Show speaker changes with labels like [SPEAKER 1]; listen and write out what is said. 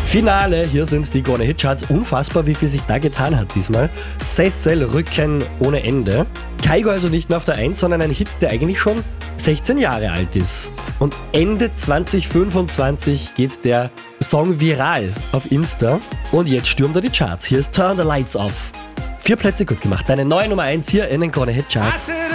[SPEAKER 1] Finale, hier sind die Krone Hitcharts. Unfassbar, wie viel sich da getan hat diesmal. Sesselrücken ohne Ende. Kygo also nicht nur auf der 1, sondern ein Hit, der eigentlich schon 16 Jahre alt ist. Und Ende 2025 geht der Song viral auf Insta. Und jetzt stürmt er die Charts. Hier ist Turn the Lights Off. 4 Plätze gut gemacht. Deine neue Nummer 1 hier in den Krone Hitcharts.